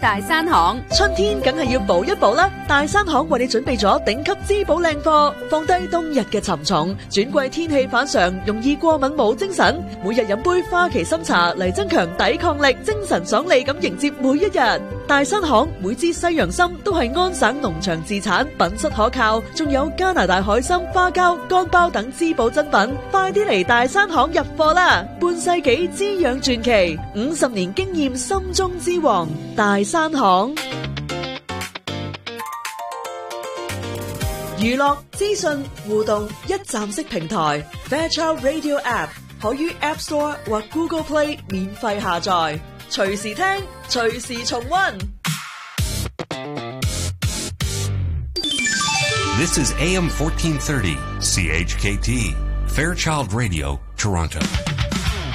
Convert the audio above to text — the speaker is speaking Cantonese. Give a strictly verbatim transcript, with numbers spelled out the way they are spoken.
大山行。 春天梗係要補一補啦，大山行為你準備咗頂級滋補靚貨，放低冬日嘅沉重，轉季天氣反常，容易過敏冇精神，每日飲杯花旗參茶嚟增強抵抗力，精神爽利咁迎接每一日。大山行每支西洋參都係安省農場自產，品質可靠，仲有加拿大海參、花膠、乾包等滋補珍品，快啲嚟大山行入貨啦！半世紀滋養傳奇，五十年經驗心中之王，大山行。娛樂資訊互動一站式平台 Fairchild Radio App 可於 App Store 或 Google Play 免費下載，隨時聽，隨時重溫。 This is A M fourteen thirty C H K T Fairchild Radio Toronto.